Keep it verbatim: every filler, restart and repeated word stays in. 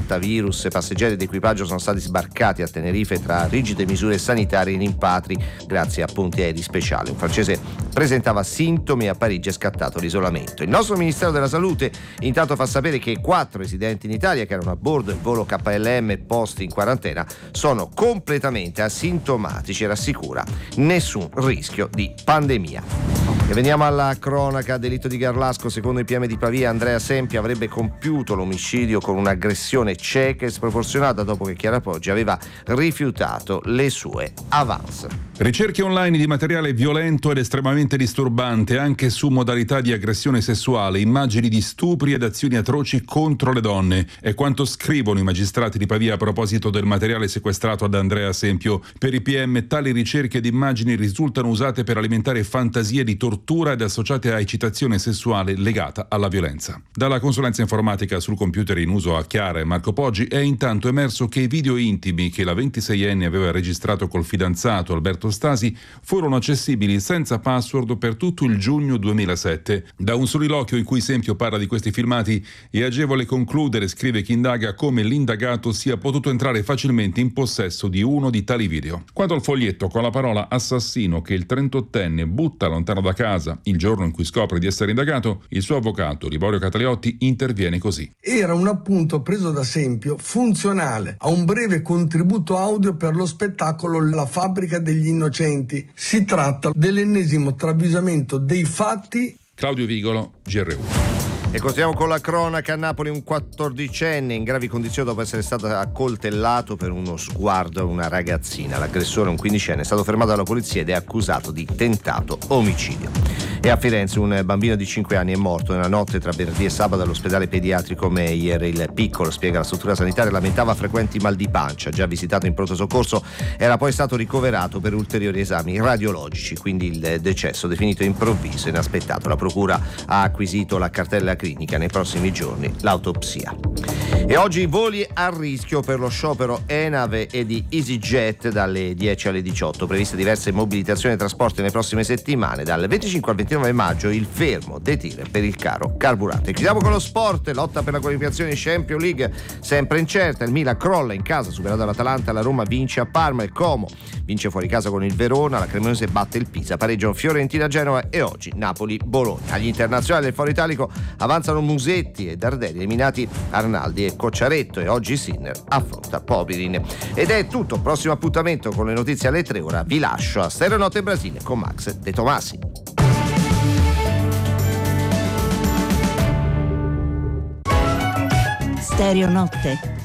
portavirus. Passeggeri ed equipaggio sono stati sbarcati a Tenerife tra rigide misure sanitarie e rimpatri grazie a ponti aerei speciali. Un francese presentava sintomi e a Parigi è scattato l'isolamento. Il nostro Ministero della Salute intanto fa sapere che quattro residenti in Italia che erano a bordo del volo K L M posti in quarantena sono completamente asintomatici e rassicura nessun rischio di pandemia. E veniamo alla cronaca. Delitto di Garlasco. Secondo i P M di Pavia, Andrea Sempi avrebbe compiuto l'omicidio con un'aggressione cieca e sproporzionata dopo che Chiara Poggi aveva rifiutato le sue avance. Ricerche online di materiale violento ed estremamente disturbante anche su modalità di aggressione sessuale, immagini di stupri ed azioni atroci contro le donne. È quanto scrivono i magistrati di Pavia a proposito del materiale sequestrato ad Andrea Sempio. Per i P M tali ricerche ed immagini risultano usate per alimentare fantasie di tortura ed associate a eccitazione sessuale legata alla violenza. Dalla consulenza informatica sul computer in uso a Chiara e Marco Poggi è intanto emerso che i video intimi che la ventiseienne aveva registrato col fidanzato Alberto Stasi furono accessibili senza password per tutto il giugno duemilasette. Da un soliloquio in cui Sempio parla di questi filmati è agevole concludere, scrive chi indaga, come l'indagato sia potuto entrare facilmente in possesso di uno di tali video. Quanto al foglietto con la parola assassino che il trentottenne butta lontano da casa il giorno in cui scopre di essere indagato, il suo avvocato Liborio Cataliotti interviene così. Era un appunto preso da Sempio funzionale a un breve contributo audio per lo spettacolo La fabbrica degli innocenti. Si tratta dell'ennesimo travisamento dei fatti. Claudio Vigolo, G R U. E continuiamo con la cronaca. A Napoli un quattordicenne in gravi condizioni dopo essere stato accoltellato per uno sguardo a una ragazzina. L'aggressore, un quindicenne, è stato fermato dalla polizia ed è accusato di tentato omicidio. E a Firenze un bambino di cinque anni è morto nella notte tra venerdì e sabato all'ospedale pediatrico Meyer. Il piccolo, spiega la struttura sanitaria, lamentava frequenti mal di pancia. Già visitato in pronto soccorso, era poi stato ricoverato per ulteriori esami radiologici, quindi il decesso definito improvviso e inaspettato. La procura ha acquisito la cartella clinica, nei prossimi giorni l'autopsia. E oggi voli a rischio per lo sciopero Enave e di EasyJet dalle dieci alle diciotto, previste diverse mobilitazioni e trasporti nelle prossime settimane. Dal venticinque al ventinove maggio il fermo dei tir per il caro carburante. Chiudiamo con lo sport. Lotta per la qualificazione Champions League sempre incerta. Il Milan crolla in casa, superato dall'Atalanta. La Roma vince a Parma. Il Como vince fuori casa con il Verona. La Cremonese batte il Pisa. Pareggiano Fiorentina-Genova e oggi Napoli-Bologna. Agli internazionali del Foro Italico avanzano Musetti e Dardelli, eliminati Arnaldi e Cocciaretto, e oggi Sinner affronta Popirin. Ed è tutto. Prossimo appuntamento con le notizie alle tre. Ora vi lascio a Stereo Notte Brasile con Max De Tomasi. Stereo Notte.